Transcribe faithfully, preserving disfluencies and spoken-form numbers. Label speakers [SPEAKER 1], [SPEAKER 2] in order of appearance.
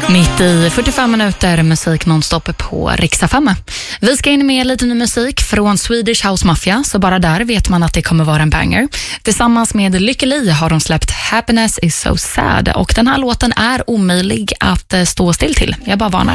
[SPEAKER 1] Mitt i fyrtiofem minuter musik nonstop på Rix F M. Vi ska in med lite ny musik från Swedish House Mafia, så bara där vet man att det kommer vara en banger. Tillsammans med Lykke Li har de släppt Happiness is so sad, och den här låten är omöjlig att stå still till. Jag bara varnar.